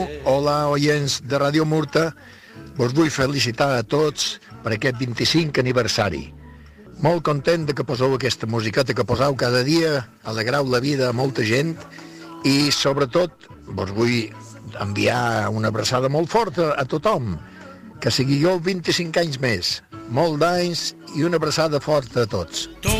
Hola, oients de Ràdio Murta. Vos vull felicitar a tots per aquest 25 aniversari. Molt content de que poseu aquesta musiqueta que poseu cada dia, alegrau la vida a molta gent i, sobretot, vos vull enviar una abraçada molt forta a tothom. Que siguiu 25 anys més, molt d'anys i una abraçada forta a tots.